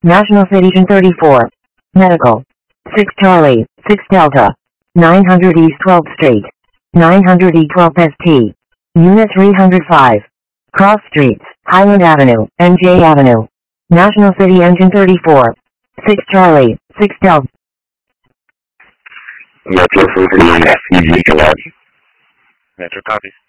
National City Engine 34. Medical. 6 Charlie, 6 Delta. 900 East 12th Street. 900 E12 ST. Unit 305. Cross Streets, Highland Avenue, NJ Avenue. National City Engine 34. 6 Charlie, 6 Delta. Metro 49 FEG College. Metro copies.